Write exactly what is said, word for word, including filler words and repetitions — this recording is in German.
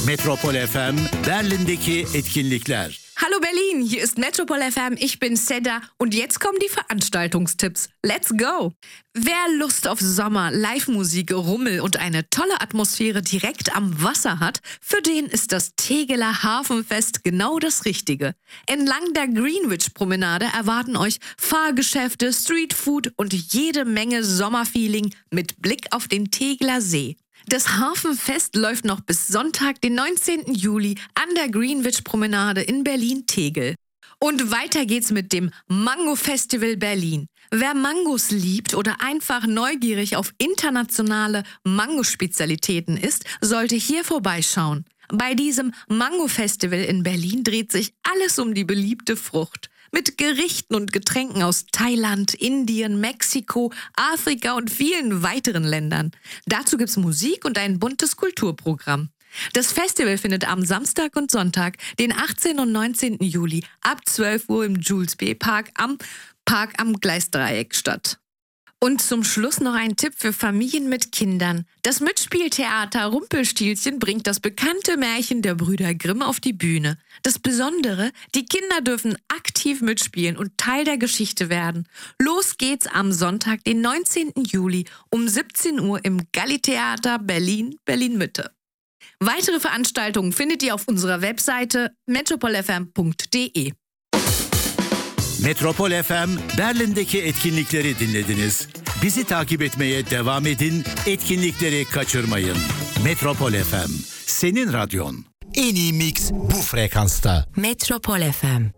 Metropol F M Berlin'deki etkinlikler. Hallo Berlin, hier ist Metropol F M, ich bin Seda und jetzt kommen die Veranstaltungstipps. Let's go! Wer Lust auf Sommer, Live-Musik, Rummel und eine tolle Atmosphäre direkt am Wasser hat, für den ist das Tegeler Hafenfest genau das Richtige. Entlang der Greenwich-Promenade erwarten euch Fahrgeschäfte, Streetfood und jede Menge Sommerfeeling mit Blick auf den Tegeler See. Das Hafenfest läuft noch bis Sonntag, den neunzehnten Juli, an der Greenwich-Promenade in Berlin-Tegel. Und weiter geht's mit dem Mango-Festival Berlin. Wer Mangos liebt oder einfach neugierig auf internationale Mango-Spezialitäten ist, sollte hier vorbeischauen. Bei diesem Mango-Festival in Berlin dreht sich alles um die beliebte Frucht. Mit Gerichten und Getränken aus Thailand, Indien, Mexiko, Afrika und vielen weiteren Ländern. Dazu gibt's Musik und ein buntes Kulturprogramm. Das Festival findet am Samstag und Sonntag, den achtzehnten und neunzehnten Juli, ab zwölf Uhr im Jules B. Park am Park am Gleisdreieck statt. Und zum Schluss noch ein Tipp für Familien mit Kindern. Das Mitspieltheater Rumpelstilzchen bringt das bekannte Märchen der Brüder Grimm auf die Bühne. Das Besondere, die Kinder dürfen aktiv mitspielen und Teil der Geschichte werden. Los geht's am Sonntag, den neunzehnten Juli um siebzehn Uhr im Galli-Theater Berlin, Berlin-Mitte. Weitere Veranstaltungen findet ihr auf unserer Webseite metropol f m punkt d e. Metropol F M Berlin'deki etkinlikleri dinlediniz. Bizi takip etmeye devam edin, etkinlikleri kaçırmayın. Metropol F M, senin radyon. En iyi mix bu frekansta. Metropol F M.